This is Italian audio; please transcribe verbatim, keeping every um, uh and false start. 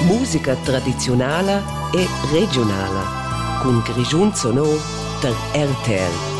Musica tradizionale e regionale, con Grigiun Sonor per R T L.